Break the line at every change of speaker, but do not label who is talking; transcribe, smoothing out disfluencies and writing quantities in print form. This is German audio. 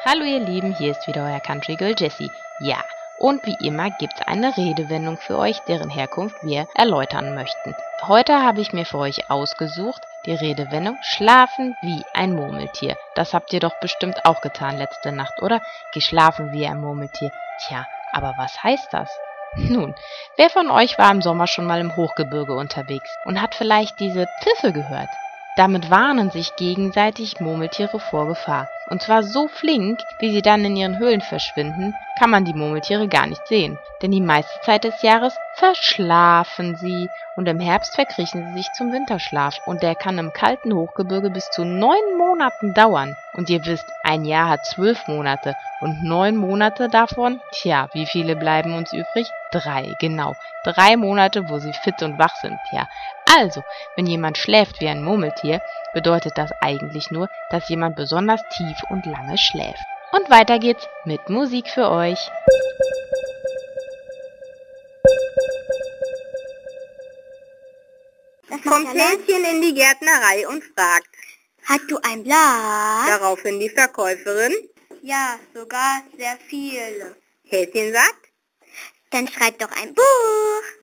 Hallo ihr Lieben, hier ist wieder euer Country Girl Jessie. Ja, und wie immer gibt's eine Redewendung für euch, deren Herkunft wir erläutern möchten. Heute habe ich mir für euch ausgesucht die Redewendung schlafen wie ein Murmeltier. Das habt ihr doch bestimmt auch getan letzte Nacht, oder? Geschlafen wie ein Murmeltier. Tja, aber was heißt das? Nun, wer von euch war im Sommer schon mal im Hochgebirge unterwegs und hat vielleicht diese Pfiffe gehört? Damit warnen sich gegenseitig Murmeltiere vor Gefahr. Und zwar so flink, wie sie dann in ihren Höhlen verschwinden, kann man die Murmeltiere gar nicht sehen. Denn die meiste Zeit des Jahres verschlafen sie und im Herbst verkriechen sie sich zum Winterschlaf. Und der kann im kalten Hochgebirge bis zu 9 Monaten dauern. Und ihr wisst, ein Jahr hat 12 Monate und 9 Monate davon, tja, wie viele bleiben uns übrig? 3, genau. 3 Monate, wo sie fit und wach sind, ja. Also, wenn jemand schläft wie ein Murmeltier, bedeutet das eigentlich nur, dass jemand besonders tief und lange schläft. Und weiter geht's mit Musik für euch.
Kommt Häschen in die Gärtnerei und fragt:
Hast du ein Blatt?
Daraufhin die Verkäuferin:
Ja, sogar sehr viele.
Häschen sagt:
Dann schreib doch ein Buch.